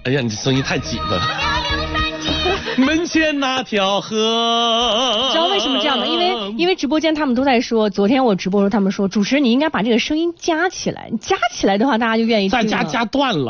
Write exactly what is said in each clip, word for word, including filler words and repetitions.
哎呀，你这声音太挤了。门前那条河， 你知道为什么这样吗？因为因为直播间他们都在说，昨天我直播的时候他们说，主持人你应该把这个声音加起来，加起来的话大家就愿意听了。 再加加断了，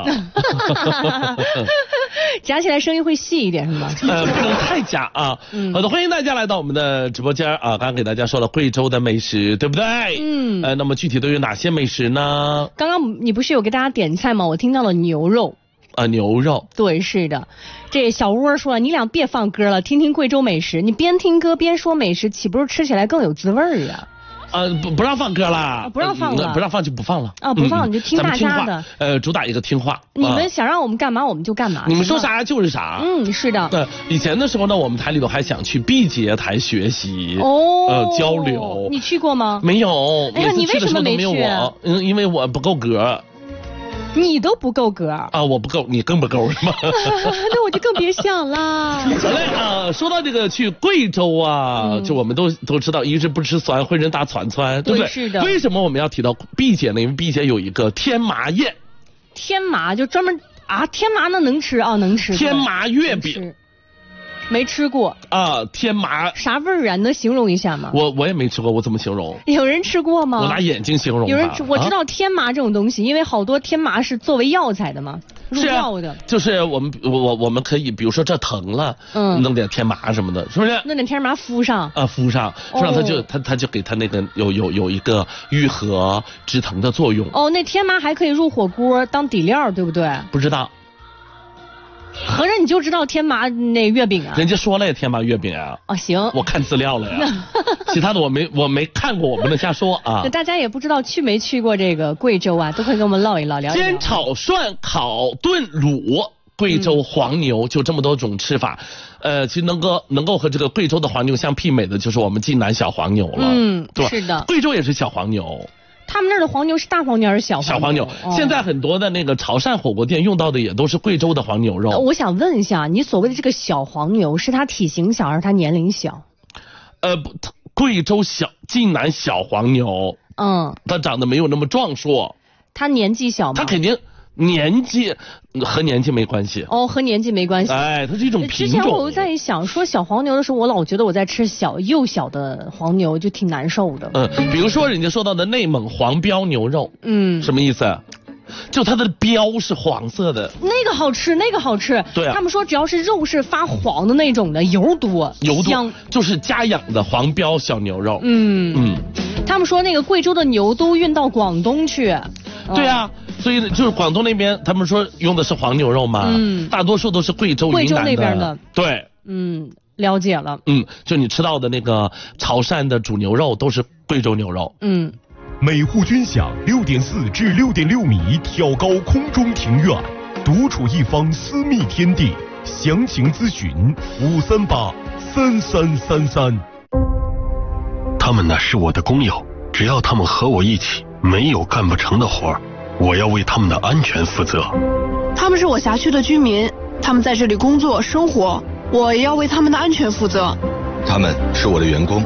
加起来声音会细一点是吧？ 呃，不能太加啊。嗯、好的，欢迎大家来到我们的直播间啊！刚刚给大家说了贵州的美食，对不对？嗯。呃，那么具体都有哪些美食呢？ 刚刚你不是有给大家点菜吗？我听到了牛肉。 啊，牛肉。对， 是的。这小窝说了，你俩别放歌了，听听贵州美食。你边听歌边说美食，岂不是吃起来更有滋味儿呀？ 呃，不不让放歌了、 啊，不让放了、 呃，不让放就不放了。 啊，不放、嗯、你就听大家的。 呃，主打一个听话。 你们想让我们干嘛我们就干嘛。 你们说啥就是啥。 嗯，是的。 对、呃，以前的时候呢，我们台里头还想去毕节台学习。哦。呃，交流。 你去过吗？ 没有。 哎呀，你为什么没去？我，嗯，因为我不够格。 你都不够格啊！我不够，你更不够是吗？ 那我就更别想了。 好嘞啊！说到这个去贵州啊，嗯、就我们都都知道，一是不吃酸，浑身打窜窜，对不对？ 是的。 为什么我们要提到毕节呢？因为毕节有一个天麻宴。 天麻就专门啊，天麻那能吃啊，能吃。 天麻月饼。 没吃过啊，天麻啥味儿啊？能形容一下吗？ 我我也没吃过，我怎么形容？ 有人吃过吗？ 我拿眼睛形容。 有人我知道天麻这种东西，啊、因为好多天麻是作为药材的嘛，入药的。 是、啊，就是我们我我我们可以，比如说这疼了，嗯，弄点天麻什么的，是不是？ 弄点天麻敷上啊，敷上，敷上它就它它、哦、就给它那个有有有一个愈合止疼的作用。 哦，那天麻还可以入火锅当底料，对不对？ 不知道。 合着你就知道天麻那月饼啊？ 人家说了天麻月饼啊。 哦，行， 我看资料了呀。其他的我没我没看过，我不能瞎说啊。 那大家也不知道去没去过这个贵州啊，都可以跟我们唠一唠，聊一聊。 煎炒涮烤炖卤，贵州黄牛、嗯、就这么多种吃法。呃，其实能够能够和这个贵州的黄牛相媲美的，就是我们晋南小黄牛了。 嗯， 对吧？ 是的。 贵州也是小黄牛。 他们那儿的黄牛是大黄牛还是小黄牛？ 小黄牛。哦、现在很多的那个潮汕火锅店用到的也都是贵州的黄牛肉。 我想问一下，你所谓的这个小黄牛，是它体型小还是它年龄小？ 呃，不，贵州小晋南小黄牛，嗯，它长得没有那么壮硕。 它年纪小吗？ 它肯定。年纪和年纪没关系哦，和年纪没关系。 哎，它是一种品种。 之前我在想说小黄牛的时候，我老觉得我在吃小幼小的黄牛，就挺难受的。 嗯，比如说人家说到的内蒙黄标牛肉，嗯，什么意思？就它的标是黄色的， 那个好吃，那个好吃。 对啊， 他们说只要是肉是发黄的那种的，油多， 油香， 就是家养的黄标小牛肉。 嗯嗯，他们说那个贵州的牛都运到广东去。 对啊，所以就是广东那边，他们说用的是黄牛肉嘛，嗯，大多数都是贵州、 贵州那边的。 对， 嗯，了解了。 嗯，就你吃到的那个潮汕的煮牛肉都是贵州牛肉。 嗯。 每户均享六点四至六点六米挑高空中庭院，独处一方私密天地。详情咨询五三八三三三三。 他们呢是我的工友，只要他们和我一起，没有干不成的活儿，我要为他们的安全负责。 他们是我辖区的居民，他们在这里工作生活，我也要为他们的安全负责。 他们是我的员工，